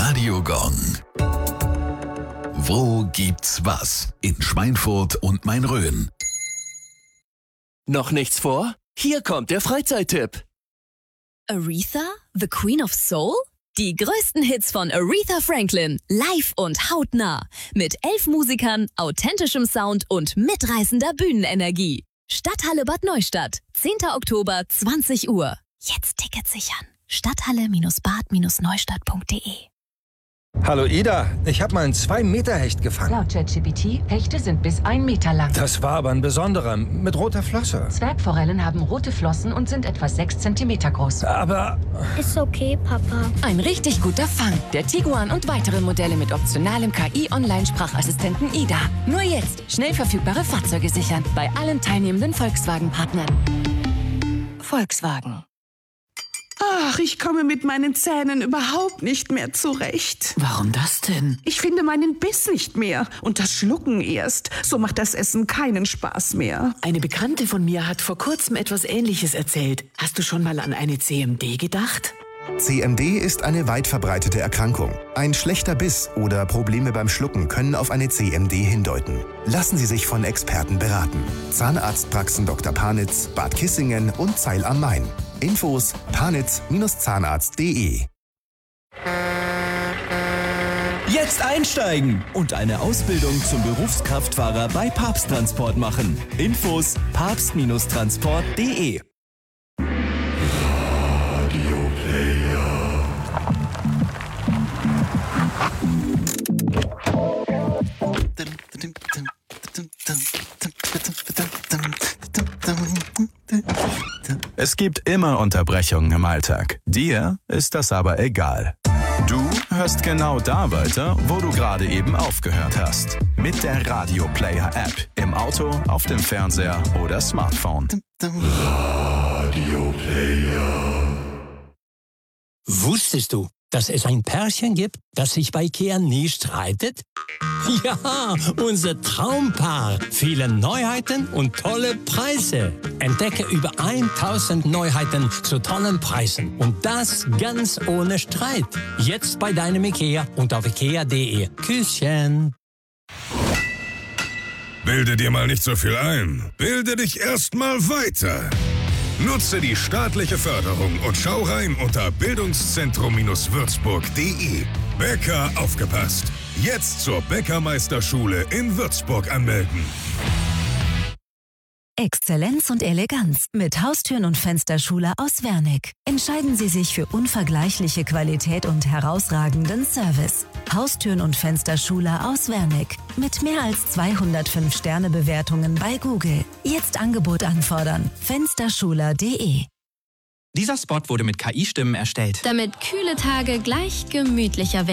Radio Gong. Wo gibt's was? In Schweinfurt und Main-Rhön. Noch nichts vor? Hier kommt der Freizeittipp. Aretha, the Queen of Soul? Die größten Hits von Aretha Franklin, live und hautnah. Mit 11 Musikern, authentischem Sound und mitreißender Bühnenenergie. Stadthalle Bad Neustadt, 10. Oktober, 20 Uhr. Jetzt Tickets sichern. Stadthalle-bad-neustadt.de. Hallo Ida, ich habe mal einen 2-Meter-Hecht gefangen. Laut ChatGPT, Hechte sind bis 1 Meter lang. Das war aber ein besonderer, mit roter Flosse. Zwergforellen haben rote Flossen und sind etwa 6 Zentimeter groß. Aber... Ist okay, Papa. Ein richtig guter Fang. Der Tiguan und weitere Modelle mit optionalem KI-Online-Sprachassistenten Ida. Nur jetzt schnell verfügbare Fahrzeuge sichern. Bei allen teilnehmenden Volkswagen-Partnern. Volkswagen. Ach, ich komme mit meinen Zähnen überhaupt nicht mehr zurecht. Warum das denn? Ich finde meinen Biss nicht mehr und das Schlucken erst. So macht das Essen keinen Spaß mehr. Eine Bekannte von mir hat vor kurzem etwas Ähnliches erzählt. Hast du schon mal an eine CMD gedacht? CMD ist eine weit verbreitete Erkrankung. Ein schlechter Biss oder Probleme beim Schlucken können auf eine CMD hindeuten. Lassen Sie sich von Experten beraten. Zahnarztpraxen Dr. Panitz, Bad Kissingen und Zeil am Main. Infos panitz-zahnarzt.de. Jetzt einsteigen und eine Ausbildung zum Berufskraftfahrer bei Papst-Transport machen. Infos papst-transport.de. Es gibt immer Unterbrechungen im Alltag. Dir ist das aber egal. Du hörst genau da weiter, wo du gerade eben aufgehört hast. Mit der Radio Player App. Im Auto, auf dem Fernseher oder Smartphone. Radio Player. Wusstest du, dass es ein Pärchen gibt, das sich bei IKEA nie streitet? Ja, unser Traumpaar. Viele Neuheiten und tolle Preise. Entdecke über 1000 Neuheiten zu tollen Preisen. Und das ganz ohne Streit. Jetzt bei deinem IKEA und auf IKEA.de. Küsschen. Bilde dir mal nicht so viel ein. Bilde dich erst mal weiter. Nutze die staatliche Förderung und schau rein unter bildungszentrum-würzburg.de. Bäcker aufgepasst! Jetzt zur Bäckermeisterschule in Würzburg anmelden. Exzellenz und Eleganz mit Haustüren und Fensterschule aus Wernick. Entscheiden Sie sich für unvergleichliche Qualität und herausragenden Service. Haustüren und Fensterschule aus Wernick. Mit mehr als 205 Sternebewertungen bei Google. Jetzt Angebot anfordern. Fensterschule.de. Dieser Spot wurde mit KI-Stimmen erstellt. Damit kühle Tage gleich gemütlicher werden.